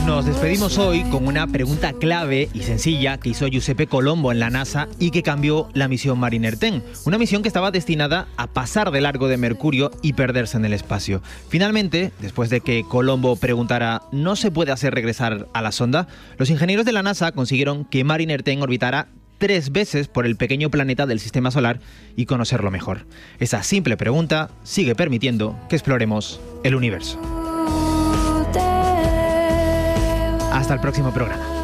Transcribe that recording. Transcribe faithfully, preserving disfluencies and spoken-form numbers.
Nos despedimos hoy con una pregunta clave y sencilla que hizo Giuseppe Colombo en la NASA y que cambió la misión Mariner diez. Una misión que estaba destinada a pasar de largo de Mercurio y perderse en el espacio. Finalmente, después de que Colombo preguntara ¿no se puede hacer regresar a la sonda?, los ingenieros de la NASA consiguieron que Mariner diez orbitara tres veces por el pequeño planeta del Sistema Solar y conocerlo mejor. Esa simple pregunta sigue permitiendo que exploremos el universo. Hasta el próximo programa.